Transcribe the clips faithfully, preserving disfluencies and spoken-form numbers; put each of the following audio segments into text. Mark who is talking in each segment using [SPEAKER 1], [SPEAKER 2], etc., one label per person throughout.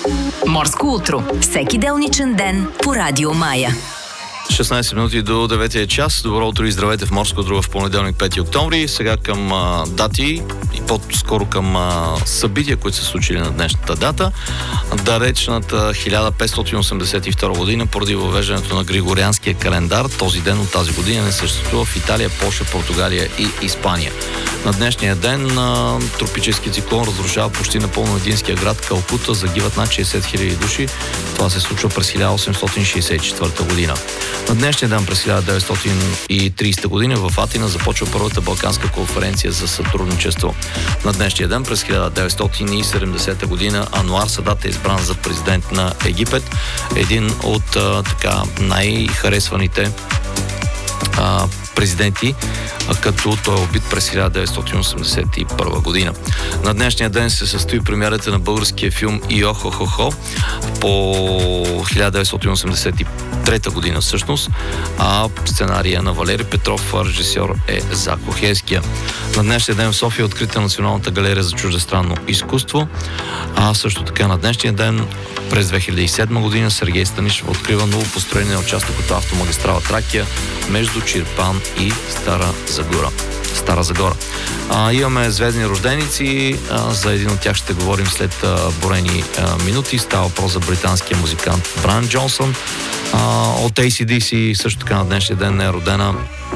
[SPEAKER 1] Морско утро. Всеки делничен ден по Радио Мая.
[SPEAKER 2] шестнайсет минути до деветия час. Добро утро и здравейте в Морско утро в понеделник, пети октомври. Сега към а, дати и по-скоро към а, събития, които се случили на днешната дата. Далечната хиляда петстотин осемдесет и втора година, поради въвеждането на Григорианския календар, този ден от тази година не съществува в Италия, Полша, Португалия и Испания. На днешния ден а, тропически циклон разрушава почти напълно единския град Калкута, загиват над шейсет хиляди души. Това се случва през хиляда осемстотин шейсет и четвърта година. На днешния ден през хиляда деветстотин и тридесета година в Атина започва първата Балканска конференция за сътрудничество. На днешния ден през хиляда деветстотин и седемдесета година Ануар Садат е избран за президент на Египет, един от а, така най-харесваните а, президенти, като той е убит през хиляда деветстотин осемдесет и първа година. На днешния ден се състои премиерата на българския филм Йо-хо-хо-хо по хиляда деветстотин осемдесет и трета година всъщност, а сценария на Валери Петров, режисьор е Зако Хеския. На днешния ден в София е открита Националната галерия за чуждестранно изкуство, а също така на днешния ден през две хиляди и седма година Сергей Станишев открива новопостроения участък от автомагистрала Тракия между Чирпан и Стара Загора. Стара Загора. А, имаме звездни рожденици, а, за един от тях ще говорим след а, броени а, минути. Става въпрос за британския музикант Брайан Джонсън. А, от Ей Си Ди Си също така на днешния ден е родена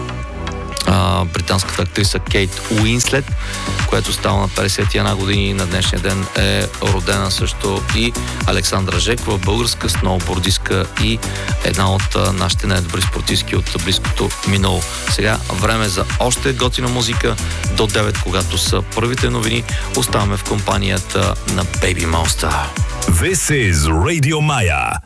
[SPEAKER 2] а, британската актриса Кейт Уинслет, която става на петдесет и една години. На днешния ден е родена също и Александра Жекова, българска сноубордистка и една от а, нашите най-добри спортистки от близкото минало. Сега време за още готина музика до девет, когато са първите новини. Оставаме в компанията на Baby Monster.
[SPEAKER 3] This is Radio Maya.